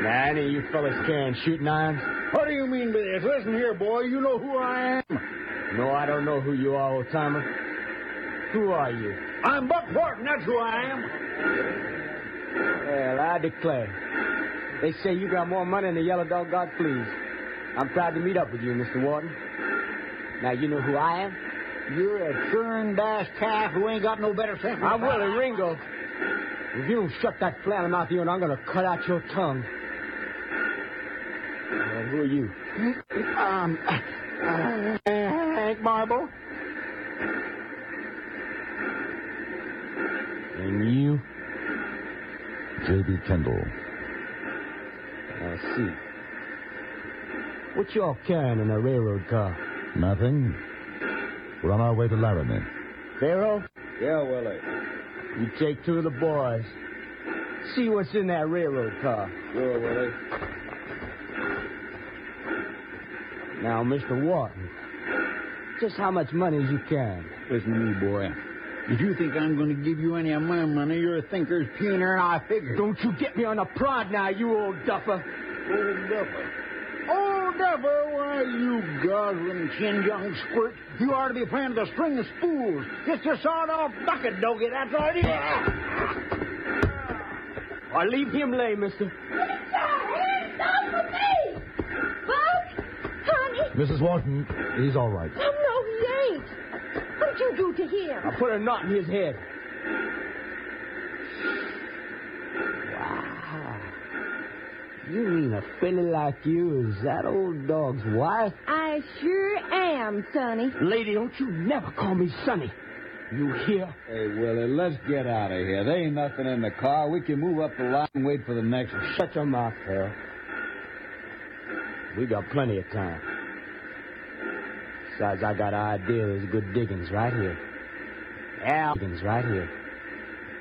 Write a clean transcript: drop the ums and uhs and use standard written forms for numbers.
Nah, any of you fellas carrying shooting irons? What do you mean by this? Listen here, boy. You know who I am? No, I don't know who you are, old-timer. Who are you? I'm Buck Thornton. That's who I am. Well, I declare. They say you got more money than the Yellow Dog got fleas. I'm proud to meet up with you, Mr. Wharton. Now, you know who I am? You're a churn-dash calf who ain't got no better sense. I'm Willie Ringo. If you don't shut that flannel mouth of yours, I'm going to cut out your tongue. Well, who are you? Hank Marble. And you? J.B. Kendall. I see. What y'all carrying in a railroad car? Nothing. We're on our way to Laramie. Pharaoh? Yeah, Willie. You take two of the boys. See what's in that railroad car. Sure, Willie. Now, Mr. Wharton, just how much money is you carrying? Listen to me, boy. If you think I'm going to give you any of my money, you're a thinker's peener, and I figure. Don't you get me on the prod now, you old duffer. Old duffer. Old duffer? Why, you goslin' chin-young squirt. You ought to be playing the string of spools. It's a sawed-off bucket, doggy, that's all it is. Or leave him lay, mister. Hands off of me! Buck! Honey! Mrs. Wharton, he's all right. Oh, no, he ain't. What'd you do to him? I put a knot in his head. Wow. You mean a filly like you is that old dog's wife? I sure am, Sonny. Lady, don't you never call me Sonny. You hear? Hey, Willie, let's get out of here. There ain't nothing in the car. We can move up the line and wait for the next one. Shut your mouth, Phil. We got plenty of time. Besides, I got an idea there's good diggings right here. Yeah, diggings right here.